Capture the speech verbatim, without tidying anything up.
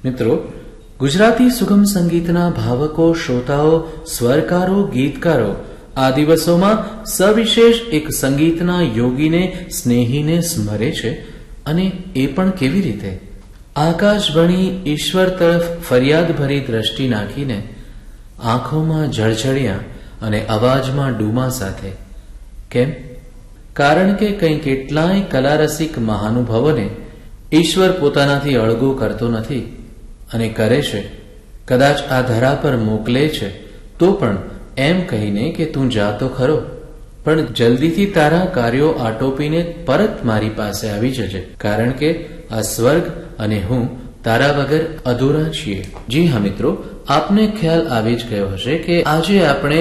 મિત્રો, ગુજરાતી સુગમ સંગીતના ભાવકો, શ્રોતાઓ, સ્વરકારો, ગીતકારો આ દિવસોમાં સવિશેષ એક સંગીતના યોગીને, સ્નેહીને સ્મરે છે. અને એ પણ કેવી રીતે? આકાશવાણી ઈશ્વર તરફ ફરિયાદ ભરી દ્રષ્ટિ નાખીને, આંખોમાં જળજળિયા અને અવાજમાં ડૂમા સાથે. કેમ? કારણ કે કંઈ કેટલાય કલારસિક મહાનુભાવોને ઈશ્વર પોતાનાથી અળગો કરતો નથી અને કરે છે, કદાચ આ ધરા પર મોકલે છે તો પણ એમ કહીને કે તું જા તો ખરો, પણ જલ્દીથી તારા કાર્યો આટોપીને પરત મારી પાસે આવી જજે, કારણ કે આ સ્વર્ગ અને હું તારા વગર અધૂરા છીએ. જી હા મિત્રો, આપને ખ્યાલ આવી જ ગયો હશે કે આજે આપણે